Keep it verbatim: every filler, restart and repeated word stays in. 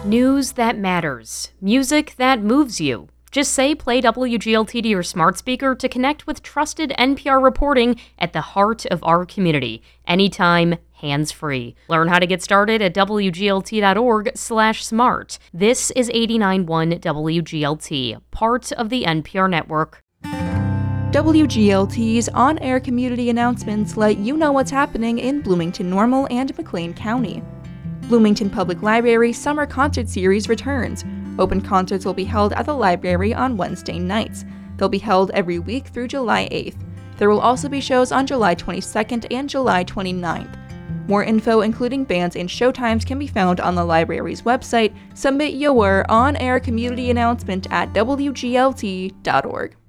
News that matters. Music that moves you. Just say play W G L T to your smart speaker to connect with trusted N P R reporting at the heart of our community. Anytime, hands-free. Learn how to get started at W G L T dot org slash smart. This is eighty-nine point one W G L T, part of the N P R network. W G L T's on-air community announcements let you know what's happening in Bloomington Normal and McLean County. Bloomington Public Library Summer Concert Series returns. Open concerts will be held at the library on Wednesday nights. They'll be held every week through July eighth. There will also be shows on July twenty-second and July twenty-ninth. More info, including bands and showtimes, can be found on the library's website. Submit your on-air community announcement at W G L T dot org.